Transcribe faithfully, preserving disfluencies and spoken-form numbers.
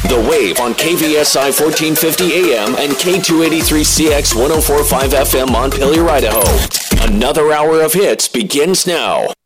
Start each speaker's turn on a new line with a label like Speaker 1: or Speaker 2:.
Speaker 1: The Wave on K V S I fourteen fifty A M and K two eighty-three C X one oh four point five F M Montpelier, Idaho. Another hour of hits begins now.